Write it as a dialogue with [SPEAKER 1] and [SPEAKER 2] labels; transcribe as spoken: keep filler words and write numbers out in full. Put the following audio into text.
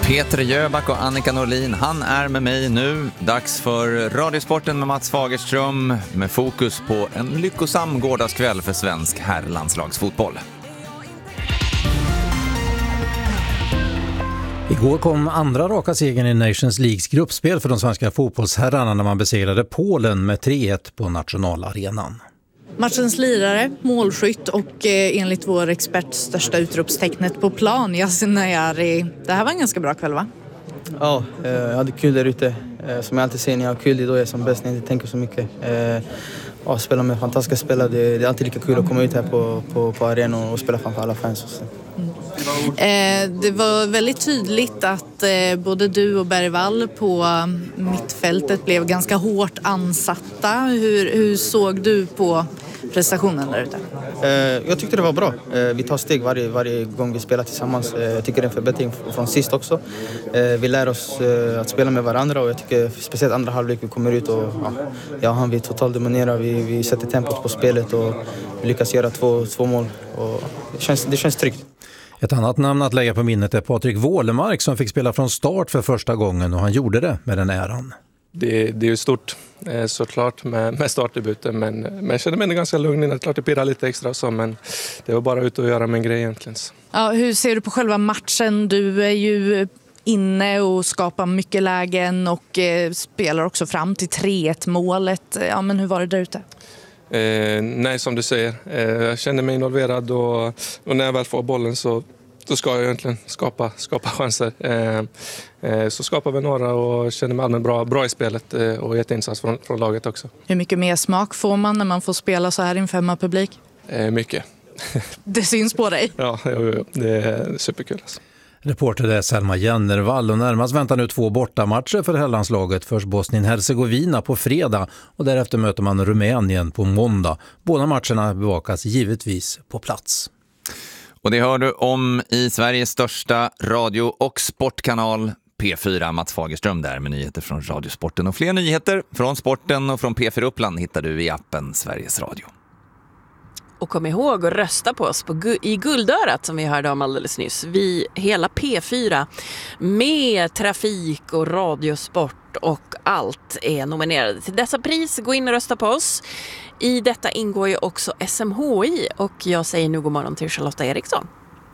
[SPEAKER 1] Peter Jöback och Annika Norlin, han är med mig nu. Dags för Radiosporten med Mats Fagerström med fokus på en lyckosam gårdagskväll för svensk herrlandslagsfotboll.
[SPEAKER 2] Igår kom andra raka segern i Nations Leagues gruppspel för de svenska fotbollsherrarna när man besegrade Polen med tre ett på nationalarenan.
[SPEAKER 3] Matchens lirare, målskytt och eh, enligt vår expert största utropstecknet på plan, Yasin Nayari. Det här var en ganska bra kväll, va?
[SPEAKER 4] Ja, eh, jag hade kul där ute. Eh, som jag alltid säger, när jag har kul, det är då jag är som bäst, när jag inte tänker så mycket. Eh, ja, spela med fantastiska spelare, det, det är alltid lika kul att komma ut här på, på, på arenan och spela framför alla fans. Och så.
[SPEAKER 3] Mm. Eh, det var väldigt tydligt att eh, både du och Bergvall på mittfältet blev ganska hårt ansatta. Hur, hur såg du på prestationen där ute?
[SPEAKER 4] Eh, jag tyckte det var bra. Eh, vi tar steg varje, varje gång vi spelar tillsammans. Eh, jag tycker det är en förbättring från sist också. Eh, vi lär oss eh, att spela med varandra och jag tycker speciellt andra halvlek vi kommer ut och ja, ja, han vi totalt dominerar. Vi, vi sätter tempot på spelet och vi lyckas göra två, två mål. Och det, känns, det känns tryggt.
[SPEAKER 2] Ett annat namn att lägga på minnet är Patrik Wålemark som fick spela från start för första gången och han gjorde det med den äran.
[SPEAKER 5] Det, det är ju stort såklart med, med startdebuten men, men jag känner mig ganska lugn. Det är klart det pirrar lite extra och så, men det var bara ut och göra med en grej egentligen.
[SPEAKER 3] Ja, hur ser du på själva matchen? Du är ju inne och skapar mycket lägen och eh, spelar också fram till tre ett målet. Ja, men hur var det där ute?
[SPEAKER 5] Eh, nej, som du säger. Eh, jag känner mig involverad och, och när jag väl får bollen så då ska jag egentligen skapa, skapa chanser. Eh, eh, så skapar vi några och känner mig allmänt bra, bra i spelet eh, och jätteinsats från, från laget också.
[SPEAKER 3] Hur mycket mer smak får man när man får spela så här inför hemmapublik?
[SPEAKER 5] Eh, mycket.
[SPEAKER 3] Det syns på dig.
[SPEAKER 5] Ja, jo, jo, det är superkul. Alltså.
[SPEAKER 2] Reporter är Selma Jennervall och närmast väntar nu två bortamatcher för herrlandslaget. Först Bosnien-Hercegovina på fredag och därefter möter man Rumänien på måndag. Båda matcherna bevakas givetvis på plats.
[SPEAKER 1] Och det hör du om i Sveriges största radio- och sportkanal P fyra. Mats Fagerström där med nyheter från Radiosporten. Och fler nyheter från sporten och från P fyra Uppland hittar du i appen Sveriges Radio.
[SPEAKER 6] Och kom ihåg att rösta på oss på gu- i Guldörat som vi hörde om alldeles nyss. Vi, hela P fyra med trafik och radiosport och allt är nominerade till dessa pris. Gå in och rösta på oss. I detta ingår ju också S M H I och jag säger nu god morgon till Charlotta Eriksson.